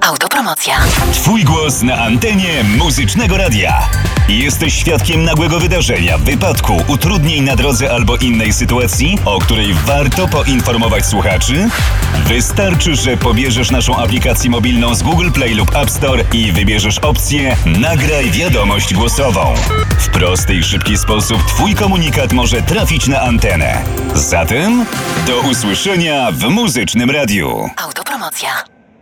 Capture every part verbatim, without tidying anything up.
Autopromocja. Twój głos na antenie Muzycznego Radia. Jesteś świadkiem nagłego wydarzenia, wypadku, utrudnień na drodze albo innej sytuacji, o której warto poinformować słuchaczy? Wystarczy, że pobierzesz naszą aplikację mobilną z Google Play lub App Store i wybierzesz opcję Nagraj wiadomość głosową. W prosty i szybki sposób Twój komunikat może trafić na antenę. Zatem do usłyszenia w Muzycznym Radiu. Autopromocja.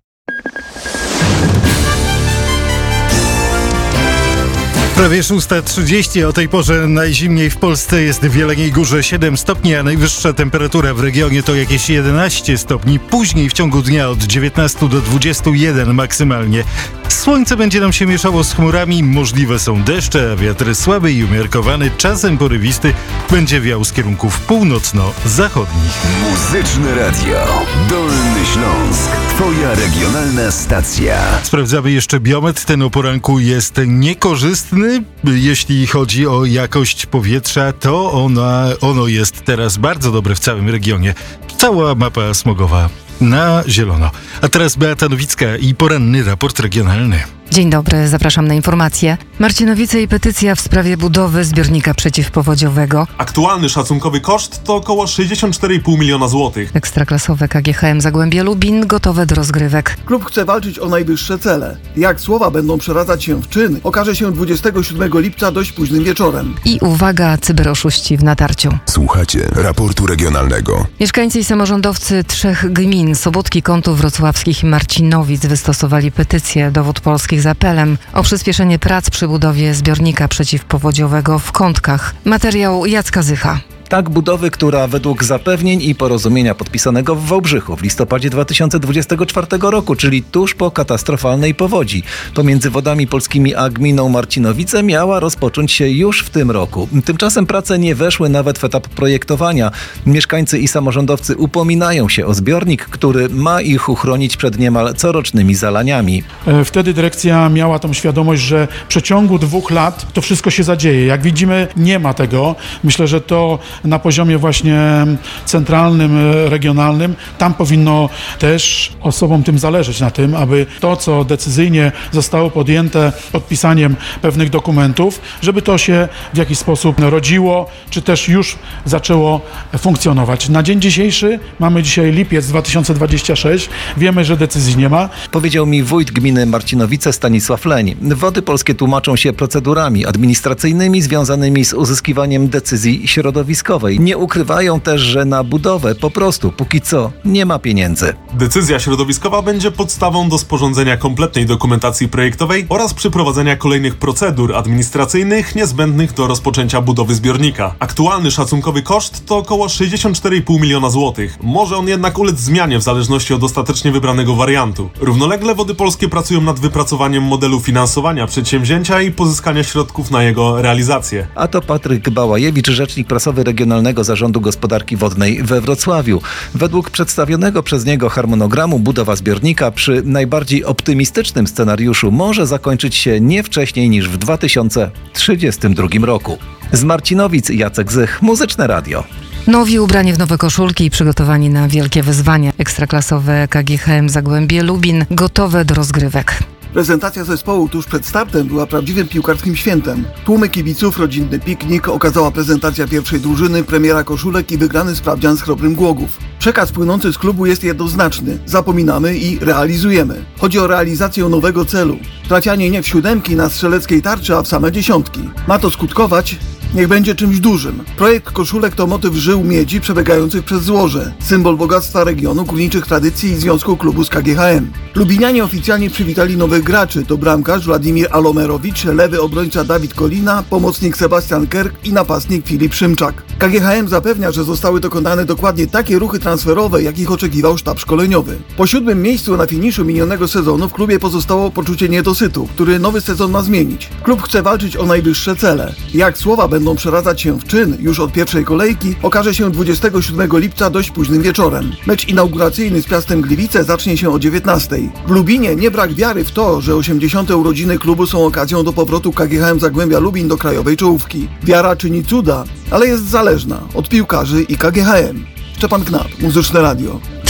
Prawie szósta trzydzieści, o tej porze najzimniej w Polsce jest w Jeleniej Górze siedem stopni, a najwyższa temperatura w regionie to jakieś jedenaście stopni. Później w ciągu dnia od dziewiętnastu do dwudziestu jeden maksymalnie. Słońce będzie nam się mieszało z chmurami, możliwe są deszcze, a wiatr słaby i umiarkowany, czasem porywisty, będzie wiał z kierunków północno-zachodnich. Muzyczne Radio. Dolny Śląsk. Twoja regionalna stacja. Sprawdzamy jeszcze biometr. Ten o poranku jest niekorzystny. Jeśli chodzi o jakość powietrza, to ona, ono jest teraz bardzo dobre w całym regionie. Cała mapa smogowa na zielono. A teraz Beata Nowicka i poranny raport regionalny. Dzień dobry, zapraszam na informacje. Marcinowice i petycja w sprawie budowy zbiornika przeciwpowodziowego. Aktualny szacunkowy koszt to około sześćdziesiąt cztery i pół miliona złotych. Ekstraklasowe K G H M Zagłębie Lubin gotowe do rozgrywek. Klub chce walczyć o najwyższe cele. Jak słowa będą przeradzać się w czyn, okaże się dwudziestego siódmego lipca dość późnym wieczorem. I uwaga, cyberoszuści w natarciu. Słuchacie raportu regionalnego. Mieszkańcy i samorządowcy trzech gmin, Sobótki, Kątów Wrocławskich i Marcinowic wystosowali petycję do Wód Polskich z apelem o przyspieszenie prac przy budowie zbiornika przeciwpowodziowego w Kątkach. Materiał Jacka Zycha. Tak budowy, która według zapewnień i porozumienia podpisanego w Wałbrzychu w listopadzie dwa tysiące dwudziestego czwartego roku, czyli tuż po katastrofalnej powodzi, pomiędzy Wodami Polskimi a gminą Marcinowice miała rozpocząć się już w tym roku. Tymczasem prace nie weszły nawet w etap projektowania. Mieszkańcy i samorządowcy upominają się o zbiornik, który ma ich uchronić przed niemal corocznymi zalaniami. Wtedy dyrekcja miała tą świadomość, że w przeciągu dwóch lat to wszystko się zadzieje. Jak widzimy, nie ma tego. Myślę, że to na poziomie właśnie centralnym, regionalnym, tam powinno też osobom tym zależeć na tym, aby to, co decyzyjnie zostało podjęte podpisaniem pewnych dokumentów, żeby to się w jakiś sposób rodziło, czy też już zaczęło funkcjonować. Na dzień dzisiejszy, mamy dzisiaj lipiec dwa tysiące dwudziesty szósty, wiemy, że decyzji nie ma. Powiedział mi wójt gminy Marcinowice Stanisław Leń. Wody Polskie tłumaczą się procedurami administracyjnymi związanymi z uzyskiwaniem decyzji środowiskowej. Nie ukrywają też, że na budowę po prostu póki co nie ma pieniędzy. Decyzja środowiskowa będzie podstawą do sporządzenia kompletnej dokumentacji projektowej oraz przeprowadzenia kolejnych procedur administracyjnych niezbędnych do rozpoczęcia budowy zbiornika. Aktualny szacunkowy koszt to około sześćdziesiąt cztery i pół miliona złotych. Może on jednak ulec zmianie w zależności od ostatecznie wybranego wariantu. Równolegle Wody Polskie pracują nad wypracowaniem modelu finansowania przedsięwzięcia i pozyskania środków na jego realizację. A to Patryk Bałajewicz, rzecznik prasowy Regionalnego Zarządu Gospodarki Wodnej we Wrocławiu. Według przedstawionego przez niego harmonogramu budowa zbiornika przy najbardziej optymistycznym scenariuszu może zakończyć się nie wcześniej niż w dwa tysiące trzydziestym drugim roku. Z Marcinowic Jacek Zych, Muzyczne Radio. Nowi ubrani w nowe koszulki i przygotowani na wielkie wyzwania. Ekstraklasowe K G H M Zagłębie Lubin gotowe do rozgrywek. Prezentacja zespołu tuż przed startem była prawdziwym piłkarskim świętem. Tłumy kibiców, rodzinny piknik, okazała prezentacja pierwszej drużyny, premiera koszulek i wygrany sprawdzian z Chrobrym Głogów. Przekaz płynący z klubu jest jednoznaczny. Zapominamy i realizujemy. Chodzi o realizację nowego celu. Trafianie nie w siódemki na strzeleckiej tarczy, a w same dziesiątki. Ma to skutkować? Niech będzie czymś dużym. Projekt koszulek to motyw żył miedzi przebiegających przez złoże. Symbol bogactwa regionu, górniczych tradycji i związku klubu z K G H M. Lubinianie oficjalnie przywitali nowych graczy. To bramkarz Władimir Alomerowicz, lewy obrońca Dawid Kolina, pomocnik Sebastian Kerk i napastnik Filip Szymczak. K G H M zapewnia, że zostały dokonane dokładnie takie ruchy transferowe, jakich oczekiwał sztab szkoleniowy. Po siódmym miejscu na finiszu minionego sezonu w klubie pozostało poczucie niedosytu, który nowy sezon ma zmienić. Klub chce walczyć o najwyższe cele. Jak słowa będą przeradzać się w czyn już od pierwszej kolejki, okaże się dwudziestego siódmego lipca dość późnym wieczorem. Mecz inauguracyjny z Piastem Gliwice zacznie się o dziewiętnastej. W Lubinie nie brak wiary w to, że osiemdziesiąte urodziny klubu są okazją do powrotu K G H M Zagłębia Lubin do krajowej czołówki. Wiara czyni cuda, ale jest zależna od piłkarzy i K G H M. Szczepan Knap, Muzyczne Radio.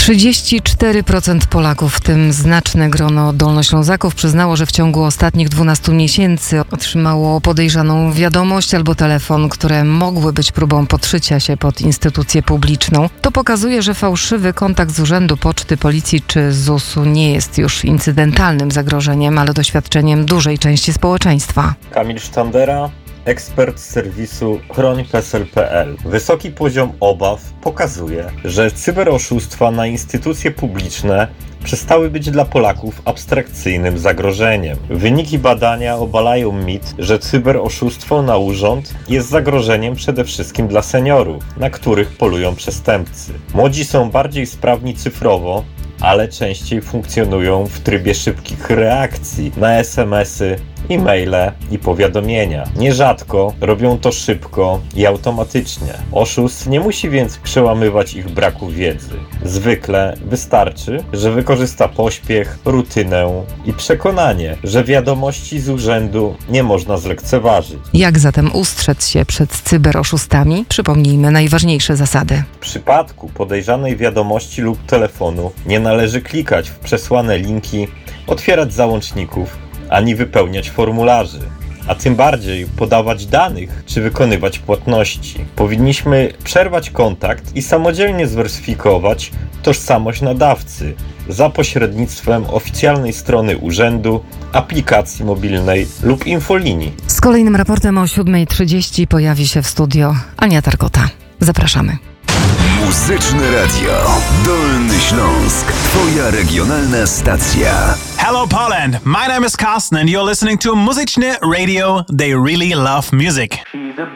trzydzieści cztery procent Polaków, w tym znaczne grono Dolnoślązaków, przyznało, że w ciągu ostatnich dwunastu miesięcy otrzymało podejrzaną wiadomość albo telefon, które mogły być próbą podszycia się pod instytucję publiczną. To pokazuje, że fałszywy kontakt z Urzędu Poczty, Policji czy zusu nie jest już incydentalnym zagrożeniem, ale doświadczeniem dużej części społeczeństwa. Kamil Sztandera, ekspert z serwisu chroń P E S L kropka P L. Wysoki poziom obaw pokazuje, że cyberoszustwa na instytucje publiczne przestały być dla Polaków abstrakcyjnym zagrożeniem. Wyniki badania obalają mit, że cyberoszustwo na urząd jest zagrożeniem przede wszystkim dla seniorów, na których polują przestępcy. Młodzi są bardziej sprawni cyfrowo, ale częściej funkcjonują w trybie szybkich reakcji na es em esy, e-maile i powiadomienia. Nierzadko robią to szybko i automatycznie. Oszust nie musi więc przełamywać ich braku wiedzy. Zwykle wystarczy, że wykorzysta pośpiech, rutynę i przekonanie, że wiadomości z urzędu nie można zlekceważyć. Jak zatem ustrzec się przed cyberoszustami? Przypomnijmy najważniejsze zasady. W przypadku podejrzanej wiadomości lub telefonu nie należy klikać w przesłane linki, otwierać załączników, ani wypełniać formularzy, a tym bardziej podawać danych czy wykonywać płatności. Powinniśmy przerwać kontakt i samodzielnie zweryfikować tożsamość nadawcy za pośrednictwem oficjalnej strony urzędu, aplikacji mobilnej lub infolinii. Z kolejnym raportem o siódma trzydzieści pojawi się w studio Ania Tarkota. Zapraszamy. Muzyczne Radio Dolny Śląsk. Twoja regionalna stacja. Hello Poland, my name is Carsten and you're listening to Muzyczne Radio. They really love music.